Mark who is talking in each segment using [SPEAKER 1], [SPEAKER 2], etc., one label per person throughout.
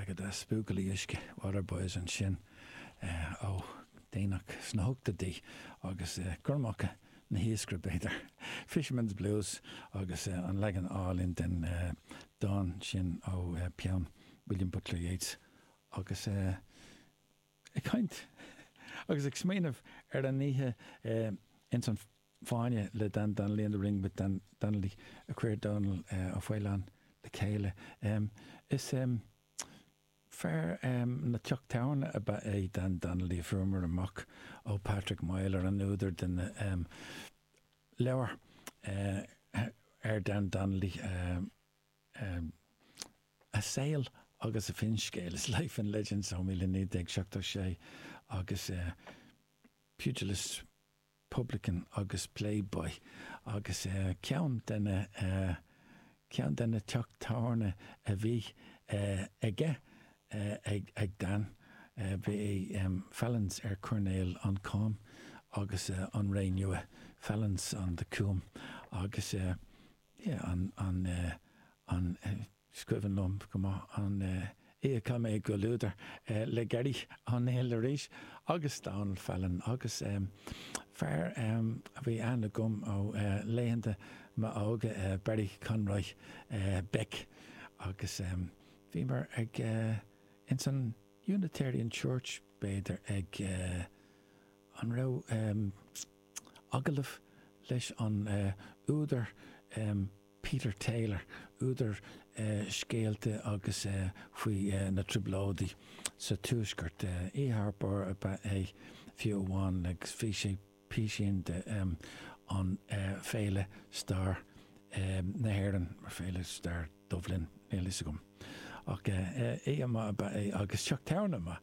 [SPEAKER 1] agad a spúgalí isce Waterboys an sin ó déanaach sna hugtadí agus gurmacha na híoscra beidir Fisherman's Blues agus an legan álinn den Dawn sin ó peann William Butler Yeats agus kaint agus ag sméanamh ar an níthe in san fáine le Dan Donnelly in the ring with Dan Donnelly a queer Donald a Failan the Kayla is fair na Chuck Town about a Dan Donnelly firmer amok o Patrick Myler and other than lower Dan Donnelly a sail agus a fin scale is life and legends so mil need ag seachtar sé agus pugilist publican agus playboy agus ceann denna Chuck Town a bhí aige ag Dan bhí felons ar Cornell an Com agus an ré nua felons an de Coom agus an scuivan lom go an cam é go lúidir le geirí an éile rééis agus Donald Fallon agus fear a bhí anna gom ó léanta má ága Barry Conroy Beck agus bhí mar ag in san Unitarian Church beidir ag an rá agalah leis an úidir Peter Taylor úidir scéalte agus faoi na triblódaí sa túisgurt Harper about é fiúháin agus bhí sé písin de an féile star na Héireann mar féile star Dublin nélis gom ach ama agus Chuck Town ama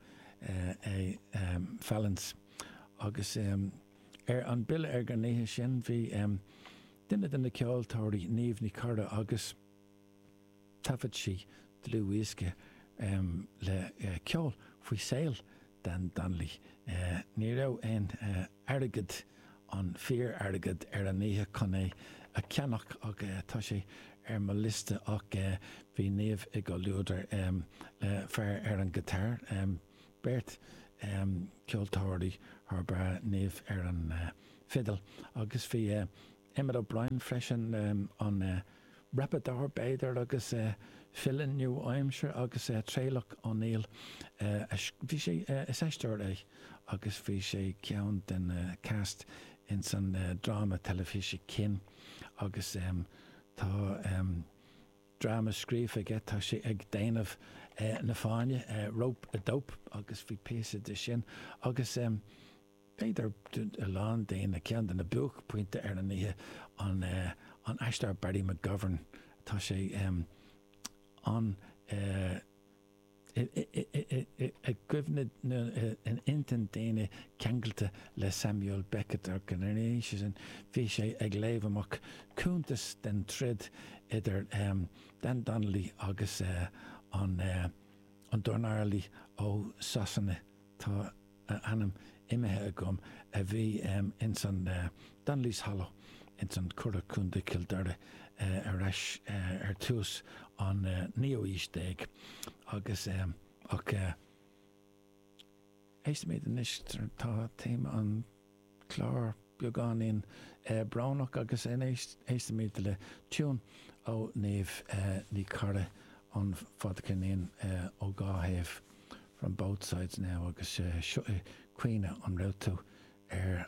[SPEAKER 1] Fallons agus an bil ar gan néthe sin bhí Dinne den na ceoltóirí níomh ní cara agus tafad si de luísce le ceol faoi saoil Dan Donnelly. Ní rah ein airgad an fear airgad ar an níthe chun é a ceannach ag tá sé ar má liste ach bhí níomh ag go luúidir le fear ar an gitar Bert ceoltóirí ar bra níomh ar an fiddle agus bhí Emmett O'Brien freisin an Rapadar beidir agus Philin New Aimshire agus Tréilech O'Neill bhí sé is éisteir é agus bhí sé ceann den cast in san drama telefíse cin agus tá drama scríomh aige tá sé ag déanamh na fáine Rope a Dope agus bhí péasa de sin agus beidir a lán déana cean den na buach pointe ar an níthe an eistar Barry McGovern tá sé an ag cuimhne an intan déine ceangailta le Samuel Beckett ar gan éis sin bhí sé ag léamh amach cúntas den trid idir Dan Donnelly agus an Dornarlí ó Sasanna tá anam imethe a gom a bhí in san Donnelly's Hollow in san cura cúnda Kildare areis ar tús an níomhísteig agus ach éis méid an istear tá téma an chlár beagán bránach agus éis méid le tún ó níomh ní cara an fadcaníon ó gáhéamh from both sides now agus Queena an route ar